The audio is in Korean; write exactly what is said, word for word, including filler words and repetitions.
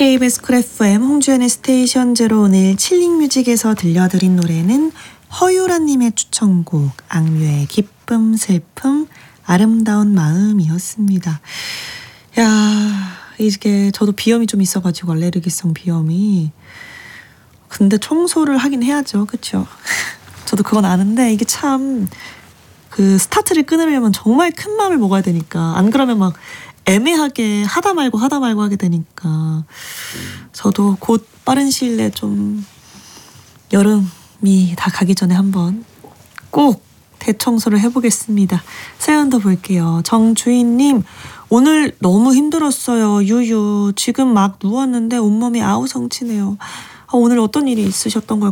케이비에스 쿨 에프엠 홍주연의 스테이션 제로. 오늘 칠링뮤직에서 들려드린 노래는 허유라님의 추천곡 악뮤의 기쁨 슬픔 아름다운 마음이었습니다. 야, 이게 저도 비염이 좀 있어가지고 알레르기성 비염이. 근데 청소를 하긴 해야죠, 그렇죠? 저도 그건 아는데 이게 참 그 스타트를 끊으려면 정말 큰 마음을 먹어야 되니까, 안 그러면 막 애매하게 하다 말고 하다 말고 하게 되니까 저도 곧 빠른 시일 내에 좀 여름이 다 가기 전에 한번 꼭 대청소를 해보겠습니다. 사연 더 볼게요. 정주인님, 오늘 너무 힘들었어요. 유유. 지금 막 누웠는데 온몸이 아우성치네요. 아, 오늘 어떤 일이 있으셨던 걸까요?